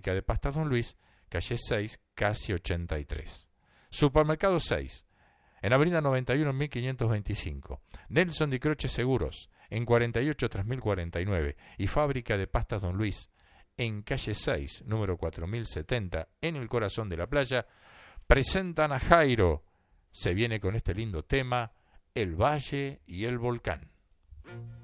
Fábrica de Pastas Don Luis, calle 6, casi 83. Supermercado 6, en Avenida 91, 1525. Nelson Di Croce Seguros, en 48, 3049. Y Fábrica de Pastas Don Luis, en calle 6, número 4070, en el corazón de la playa. Presentan a Jairo. Se viene con este lindo tema, El Valle y el Volcán.